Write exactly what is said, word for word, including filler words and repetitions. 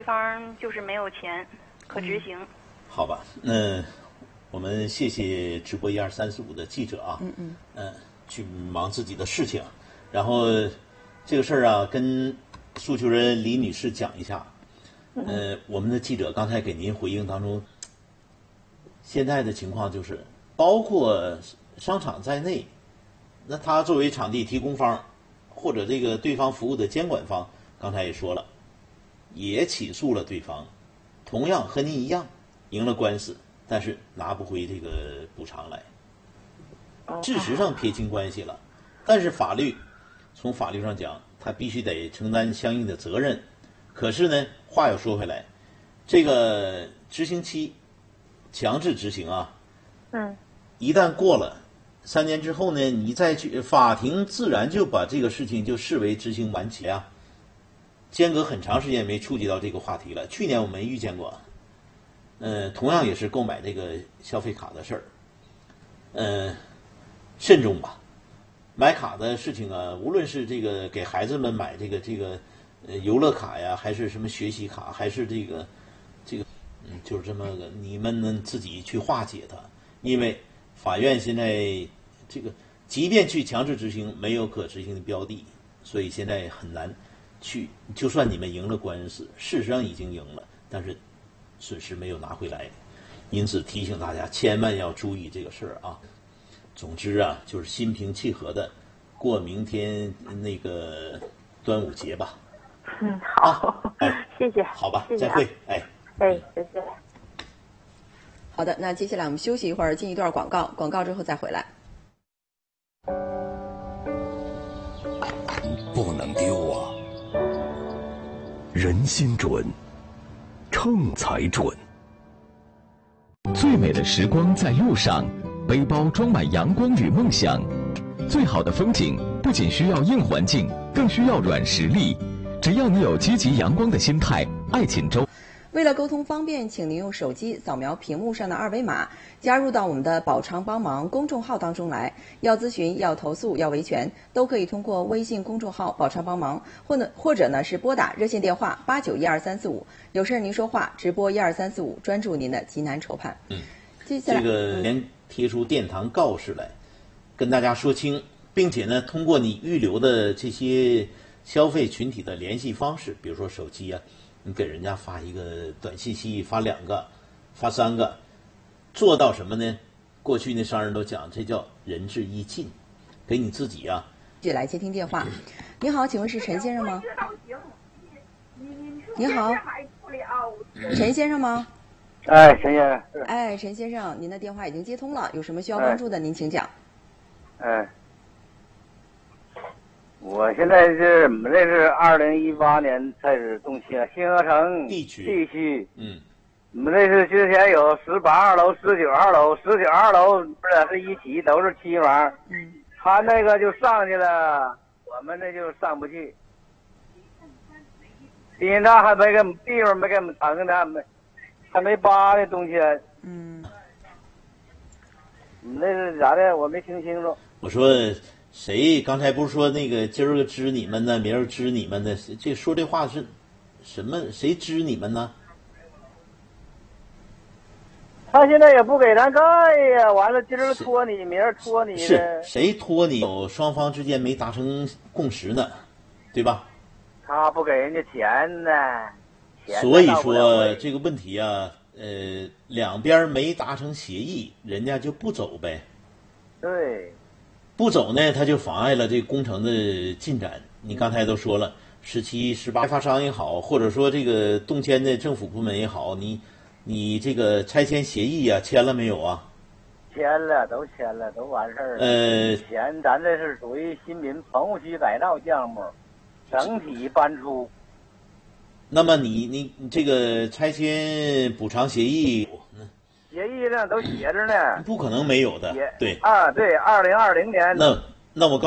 方就是没有钱可执行。 好吧，那我们谢谢直播一二三四五的记者啊， 嗯嗯， 呃，去忙自己的事情，然后这个事儿啊，跟诉求人李女士讲一下。呃，我们的记者刚才给您回应当中，现在的情况就是，包括商场在内，那他作为场地提供方，或者这个对方服务的监管方，刚才也说了，也起诉了对方，同样和您一样赢了官司，但是拿不回这个补偿来。事实上撇清关系了，但是法律从法律上讲，他必须得承担相应的责任。可是呢，话又说回来，这个执行期强制执行啊， 嗯， 一旦过了三年之后呢，你再去法庭，自然就把这个事情就视为执行完结啊。间隔很长时间没触及到这个话题了。去年我们遇见过，呃，同样也是购买这个消费卡的事儿，呃，慎重吧。买卡的事情啊，无论是这个给孩子们买这个这个呃游乐卡呀，还是什么学习卡，还是这个这个嗯，就是这么个，你们能自己去化解它。因为法院现在这个，即便去强制执行，没有可执行的标的，所以现在很难去。就算你们赢了官司，事实上已经赢了，但是损失没有拿回来。因此提醒大家，千万要注意这个事儿啊。总之啊，就是心平气和的过明天那个端午节吧。 嗯，好， 啊、哎， 谢谢， 好吧， 谢谢、啊、 再会，哎， 哎，再见。 好的，那接下来我们休息一会儿，进一段广告，广告之后再回来。 不能丢啊！人心准，秤才准。 最美的时光在路上，背包装满阳光与梦想。最好的风景不仅需要硬环境，更需要软实力。只要你有积极阳光的心态，爱锦州。 为了沟通方便，请您用手机扫描屏幕上的二维码，加入到我们的宝昌帮忙公众号当中来。要咨询、要投诉、要维权，都可以通过微信公众号宝昌帮忙，或者或者呢是拨打热线电话八九一二三四五，有事您说话，直播一二三四五，专注您的急难愁盼。 嗯， 接下来这个连贴出殿堂告示来，跟大家说清，并且呢，通过你预留的这些消费群体的联系方式，比如说手机啊。你给人家发一个短信息，发两个，发三个，做到什么呢？过去那商人都讲，这叫仁至义尽，给你自己啊。 继续来接听电话。你好，请问是陈先生吗？你好，陈先生吗？ 哎，陈先生。 哎，陈先生，您的电话已经接通了，有什么需要帮助的，您请讲。 哎。我现在是我们这是二零一八年开始动迁新河城地区地区， 嗯， 我们这是之前有十八号楼、十九号楼、十九号楼不是是一起都是期房， 嗯， 他那个就上去了，我们那就上不去，地震大还没给地方没给我们腾呢，没还没扒那东西， 嗯， 你那是咋的？我没听清楚。 我说。谁刚才不是说那个今儿个支你们呢，明儿支你们呢？这说这话是什么？谁支你们呢？ 他现在也不给咱盖呀，完了今儿拖你，明儿拖你的。 是谁拖你？有双方之间没达成共识呢，对吧？ 他不给人家钱呢。钱所以说这个问题啊，呃，两边没达成协议，人家就不走呗。 对。 不走呢，他就妨碍了这个工程的进展。你刚才都说了，十七、十八开发商也好，或者说这个动迁的政府部门也好，你你这个拆迁协议啊，签了没有啊？ 签了，都签了，都完事儿了。 呃， 钱咱这是属于新民棚户区改造项目，整体搬出。 那么你你你这个拆迁补偿协议？ 协议上都写着呢， 不可能没有的。对啊，对，二零二零年。 那那我告。